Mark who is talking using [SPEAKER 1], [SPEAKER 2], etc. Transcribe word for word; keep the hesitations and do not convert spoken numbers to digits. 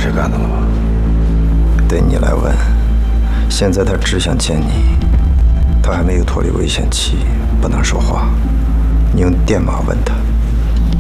[SPEAKER 1] 事干的了吗？
[SPEAKER 2] 对你来问，现在他只想见你，他还没有脱离危险期，不能说话。你用电码问他。